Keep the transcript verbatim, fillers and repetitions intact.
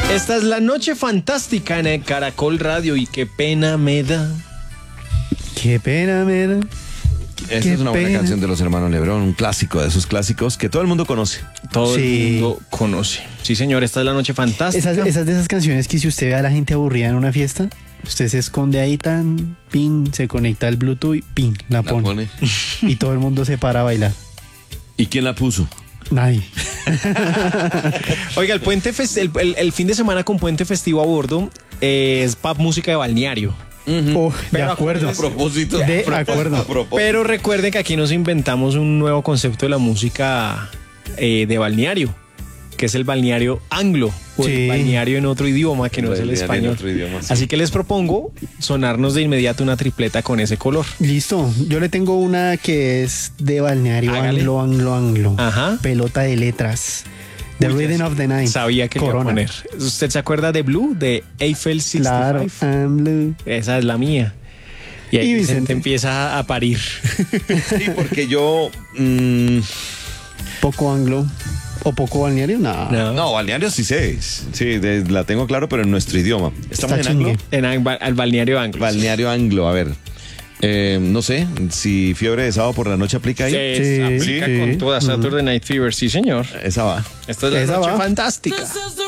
Esta es la noche fantástica en el Caracol Radio y qué pena me da. Qué pena me da. Esta Qué es una buena pena. canción de los hermanos Lebrón, un clásico de esos clásicos que todo el mundo conoce. Todo Sí. el mundo conoce. Sí, señor, esta es la noche fantástica. Esas, esas de esas canciones que si usted ve a la gente aburrida en una fiesta, usted se esconde ahí tan, pin, se conecta al Bluetooth y pin, la La pone. pone. Y todo el mundo se para a bailar. ¿Y quién la puso? Nadie. Oiga, el puente fes- el, el- el fin de semana con puente festivo a bordo eh, es pop música de balneario. Oh, de Pero acuerdo. A propósito. De a propósito, acuerdo. a propósito. Pero recuerden que aquí nos inventamos un nuevo concepto de la música eh, de balneario, que es el balneario anglo, o Sí. el balneario en otro idioma que no es el Balneario en español. otro idioma, sí. Así que les propongo sonarnos de inmediato una tripleta con ese color. Listo. Yo le tengo una que es de balneario Hágale. anglo, anglo, anglo. Ajá. Pelota de letras. The Uy, Rhythm of the Night. Sabía que le iba a Corona. poner. ¿Usted se acuerda de Blue, de Eiffel sesenta y Claro. cinco? I'm blue. Esa es la mía. Y ahí Y Vicente Vicente. empieza a parir. Sí, porque yo... mm, Poco anglo. ¿O poco balneario? No. No. no, balneario sí sé. Sí, de- la tengo claro, pero en nuestro idioma. ¿Estamos Está en anglo? chingue. En ang- al balneario anglo. Balneario anglo, a ver. Eh, no sé, si fiebre de sábado por la noche aplica ahí. Se Sí, aplica sí. con toda Saturday Night Fever, sí señor. Esa va. Esta es la Esa noche va. fantástica.